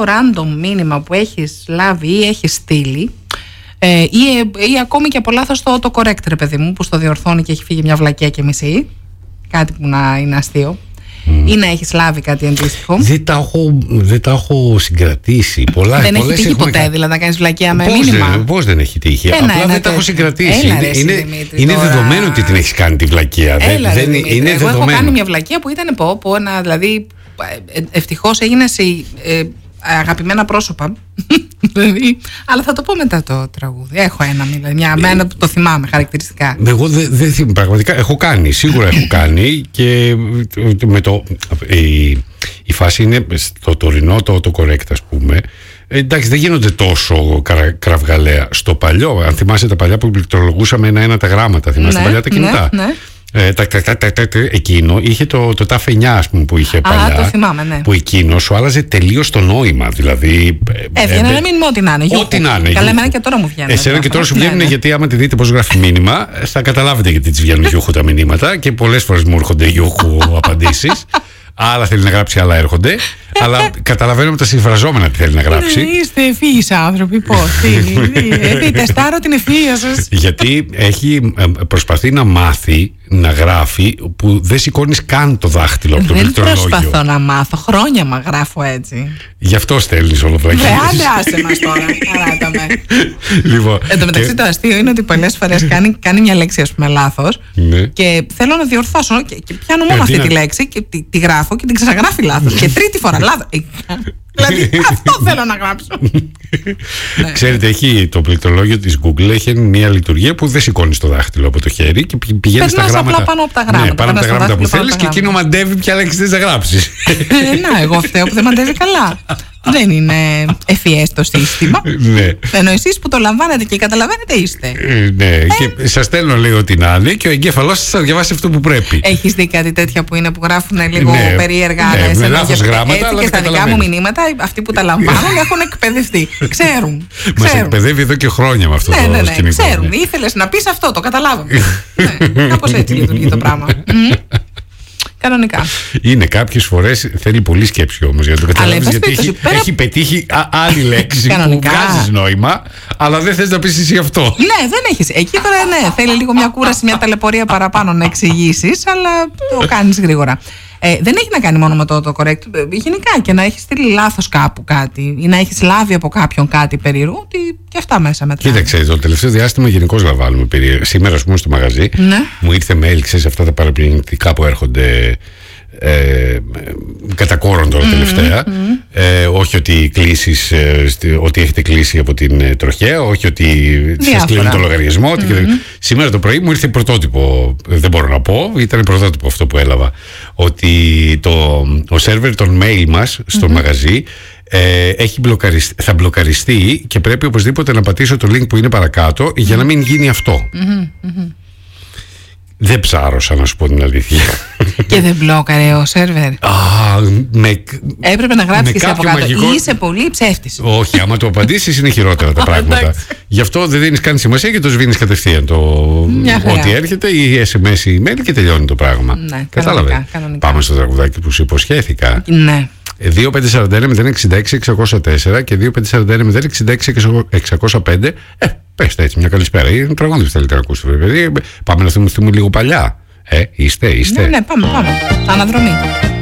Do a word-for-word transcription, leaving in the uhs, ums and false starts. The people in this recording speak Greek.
random μήνυμα που έχεις λάβει ή έχεις στείλει, ε, ή, ή ακόμη και από λάθος το, το correct, ρε παιδί μου, που στο διορθώνει και έχει φύγει μια βλακιά και μισή, κάτι που να είναι αστείο. Mm. Ή να έχεις λάβει κάτι αντίστοιχο. Δεν τα έχω, δεν τα έχω συγκρατήσει. Πολλά, δεν έχει τύχει ποτέ, κα... δηλαδή να κάνεις βλακεία με πώς μήνυμα. Δεν, πώς δεν έχει τύχει. Ένα, Απλά ένα, δεν τα έχω συγκρατήσει. Έλα, είναι ρε, είναι, Δημήτρη, είναι τώρα... δεδομένο ότι την έχεις κάνει τη βλακεία. Έλα, δεν, ρε, δεν, είναι Εγώ δεδομένο. έχω κάνει μια βλακεία που ήταν πω, πω ένα, δηλαδή ευτυχώς έγινε σε ε, αγαπημένα πρόσωπα. Δηλαδή, αλλά θα το πω μετά το τραγούδι. Έχω ένα, δηλαδή, μια μένα που το θυμάμαι χαρακτηριστικά. Εγώ δεν δε θυμάμαι. Πραγματικά έχω κάνει. Σίγουρα έχω κάνει. Και με το, η, η φάση είναι στο τωρινό το, το correct, ας πούμε. Εντάξει, δεν γίνονται τόσο κραυγαλαία. Στο παλιό, αν θυμάσαι τα παλιά που πληκτρολογούσαμε ένα-ένα τα γράμματα, θυμάσαι τα παλιά τα κινητά. Ναι, ναι. Ε, τα, τα, τα, τα, τα, εκείνο είχε το, το τάφ εννιά, ας πούμε, που είχε παλιά. Α, το θυμάμαι, ναι. Που εκείνο σου άλλαζε τελείως το νόημα. Δηλαδή. Έβγαινε να μην ό,τι να είναι. Ό,τι να είναι. Καλά, εμένα και τώρα μου βγαίνουν. Εσένα και τώρα σου βγαίνουν, ναι, ναι. Γιατί άμα τη δείτε πώς γράφει μήνυμα, θα καταλάβετε γιατί της βγαίνουν γιούχου τα μηνύματα και πολλές φορές μου έρχονται γιούχου απαντήσεις. Άλλα θέλει να γράψει, άλλα έρχονται. Αλλά καταλαβαίνω με τα συμφραζόμενα τι θέλει να γράψει. Είστε ευφύης άνθρωποι, πώς. Τι, τεστάρω την ευφυΐα σας. Γιατί έχει προσπαθεί να μάθει να γράφει που δεν σηκώνεις καν το δάχτυλο από το πληκτρολόγιο. Δεν προσπαθώ να μάθω. Χρόνια μα γράφω έτσι. Γι' αυτό στέλνεις όλο το αγγίγες. Ρε, άντε άσε μας τώρα. Καράτα με. Λοιπόν, εν τω μεταξύ, και... το αστείο είναι ότι πολλές φορές κάνει, κάνει μια λέξη, ας πούμε, λάθος. Ναι. Και θέλω να διορθώσω. Και, και πιάνω μόνο αυτή τη λέξη και τη, τη γράφω και την ξαναγράφει λάθος. Και τρίτη φορά λάθος. Δηλαδή αυτό θέλω να γράψω. Ξέρετε, έχει το πληκτρολόγιο της Google, έχει μια λειτουργία που δεν σηκώνεις το δάχτυλο από το χέρι και πηγαίνεις στα γράμματα. Απλά πάνω από τα γράμματα. Ναι, πάνω από τα γράμματα που θέλεις και εκείνο μαντεύει ποια λέξη θες να γράψεις. Να, εγώ φταίω που δεν μαντεύει καλά. Δεν είναι ευφυές το σύστημα. Ναι. Ενώ εσείς που το λαμβάνετε και καταλαβαίνετε είστε. Ναι, ε? Και σας στέλνω λίγο ό,τι να είναι και ο εγκέφαλός σας θα διαβάσει αυτό που πρέπει. Έχεις δει κάτι τέτοια που είναι που γράφουν λίγο, ναι, περίεργα, ναι, με λάθος γράμματα, έτσι, αλλά και στα δικά μου μηνύματα αυτοί που τα λαμβάνουν έχουν εκπαιδευτεί. Ξέρουν. Μας εκπαιδεύει εδώ και χρόνια με αυτό, ναι, το ναι, ναι, σκηνικό. Ξέρουν. Ήθελες να πεις αυτό, το καταλάβαμε. Ναι, κάπως έτσι λειτουργεί το πράγμα. Κανονικά. Είναι κάποιες φορές θέλει πολύ σκέψη όμως για να το καταλάβεις, γιατί έχει, πέρα... έχει πετύχει α, άλλη λέξη που βγάζεις νόημα, αλλά δεν θες να πεις εσύ αυτό. Ναι, δεν έχεις. Εκεί τώρα ναι, θέλει λίγο μια κούραση, μια ταλαιπωρία παραπάνω να εξηγήσεις, αλλά το κάνεις γρήγορα. Ε, δεν έχει να κάνει μόνο με το, το correct. Γενικά και να έχεις στείλει λάθος κάπου κάτι ή να έχεις λάβει από κάποιον κάτι περίεργο, ότι και αυτά μέσα μετράνε. Κοίταξε, το τελευταίο διάστημα γενικώς λαμβάνουμε περίεργα. Σήμερα, ας πούμε, στο μαγαζί, ναι, μου ήρθε mail, ξέρεις, αυτά τα παραπληκτικά που έρχονται ε, κατά κόρον τώρα, mm-hmm, τελευταία. Mm-hmm. Ε, όχι ότι κλείσεις, ε, ότι έχετε κλείσει από την ε, τροχέα, όχι ότι σας κλείνουν το λογαριασμό. Mm-hmm. Και... Σήμερα το πρωί μου ήρθε πρωτότυπο, δεν μπορώ να πω, ήταν πρωτότυπο αυτό που έλαβα, ότι το, ο σερβερ των mail μας στο mm-hmm. μαγαζί ε, έχει μπλοκαριστεί, θα μπλοκαριστεί και πρέπει οπωσδήποτε να πατήσω το link που είναι παρακάτω mm-hmm. για να μην γίνει αυτό. Mm-hmm. Mm-hmm. Δεν ψάρωσα, να σου πω την αλήθεια. Και δεν μπλόκαρε ο σερβερ. Α, με, έπρεπε να γράψεις και από κάτω. Μαγικό... Είσαι πολύ ψεύτης. Όχι, άμα το απαντήσεις είναι χειρότερα τα πράγματα. Γι' αυτό δεν δίνεις καν σημασία και το σβήνεις κατευθείαν το ό,τι έρχεται ή ες εμ ες ή email και τελειώνει το πράγμα. Ναι, κατάλαβε. Πάμε στο τραγουδάκι που σου υποσχέθηκα. Ναι. δύο πέντε τέσσερα ένα μηδέν έξι έξι εξακόσια τέσσερα και δύο πέντε τέσσερα ένα μηδέν εξήντα έξι εξακόσια πέντε. Ε, πες τα έτσι μια καλησπέρα. Είναι τραγούδι που θέλετε να ακούσετε, παιδί. Πάμε να θυμηθούμε λίγο παλιά. Ε, είστε, είστε. Ναι, ναι, πάμε, πάμε. Αναδρομή.